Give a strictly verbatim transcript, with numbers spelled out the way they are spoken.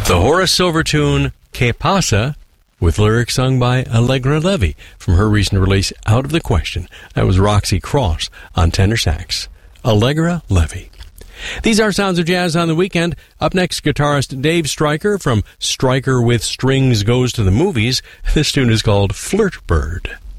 The Horace Silver tune, Que Pasa, with lyrics sung by Allegra Levy from her recent release, Out of the Question. That was Roxy Cross on tenor sax. Allegra Levy. These are Sounds of Jazz on the Weekend. Up next, guitarist Dave Stryker from Stryker with Strings Goes to the Movies. This tune is called Flirt Bird.